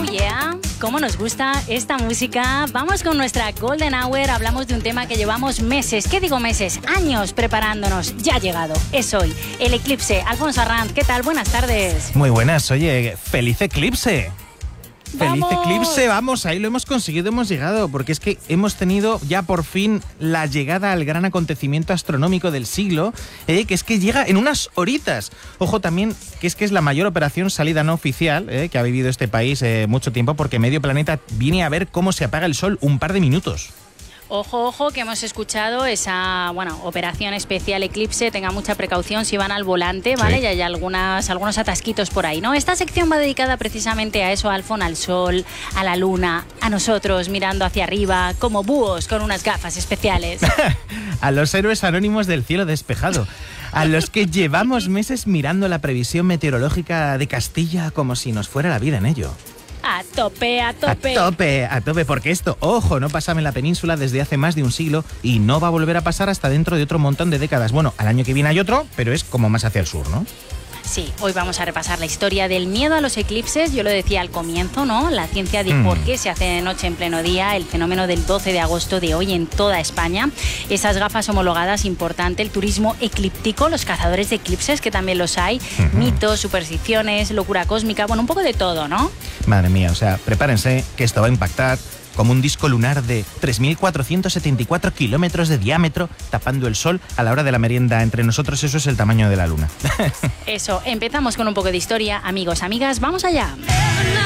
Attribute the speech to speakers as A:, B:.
A: yeah, cómo nos gusta esta música. Vamos con nuestra Golden Hour. Hablamos de un tema que llevamos meses, ¿qué digo meses? Años preparándonos. Ya ha llegado, es hoy, el eclipse. Alfonso Arranz, ¿qué tal? Buenas tardes.
B: Muy buenas, oye, ¡feliz eclipse! ¡Feliz eclipse! Vamos, ahí lo hemos conseguido, hemos llegado, porque es que hemos tenido ya por fin la llegada al gran acontecimiento astronómico del siglo, que es que llega en unas horitas. Ojo también, que es la mayor operación salida no oficial que ha vivido este país mucho tiempo, porque medio planeta viene a ver cómo se apaga el sol un par de minutos.
A: Ojo, ojo, que hemos escuchado esa, operación especial eclipse. Tenga mucha precaución si van al volante, ¿vale? Sí. Y hay algunos atasquitos por ahí, ¿no? Esta sección va dedicada precisamente a eso, Alfon, al sol, a la luna, a nosotros mirando hacia arriba, como búhos con unas gafas especiales.
B: A los héroes anónimos del cielo despejado. A los que llevamos meses mirando la previsión meteorológica de Castilla como si nos fuera la vida en ello.
A: A tope, a tope.
B: A tope, porque esto, ojo, no pasaba en la península desde hace más de un siglo y no va a volver a pasar hasta dentro de otro montón de décadas. Bueno, al año que viene hay otro, pero es como más hacia el sur, ¿no?
A: Sí, hoy vamos a repasar la historia del miedo a los eclipses. Yo lo decía al comienzo, ¿no? La ciencia de por qué se hace de noche en pleno día, el fenómeno del 12 de agosto de hoy en toda España, esas gafas homologadas, importante, el turismo eclíptico, los cazadores de eclipses, que también los hay, mitos, supersticiones, locura cósmica, un poco de todo, ¿no?
B: Madre mía, o sea, prepárense que esto va a impactar como un disco lunar de 3.474 kilómetros de diámetro tapando el sol a la hora de la merienda. Entre nosotros eso es el tamaño de la luna.
A: Eso, empezamos con un poco de historia. Amigos, amigas, vamos allá.